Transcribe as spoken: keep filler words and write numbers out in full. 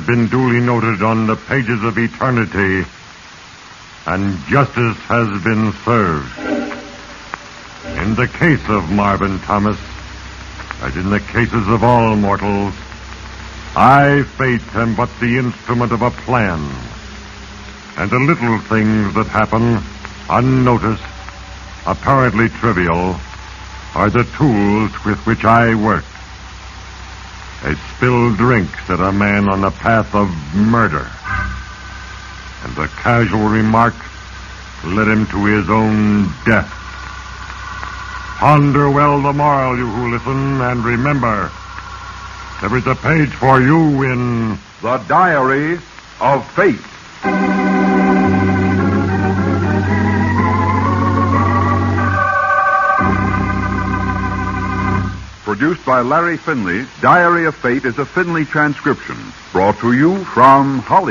been duly noted on the pages of eternity, and justice has been served. In the case of Marvin Thomas, as in the cases of all mortals, I, fate, am but the instrument of a plan. And the little things that happen, unnoticed, apparently trivial, are the tools with which I work. A spilled drink set a man on the path of murder, and a casual remark led him to his own death. Ponder well the moral, you who listen, and remember, there is a page for you in The Diary of Fate. Produced by Larry Finley, Diary of Fate is a Finley transcription, brought to you from Hollywood.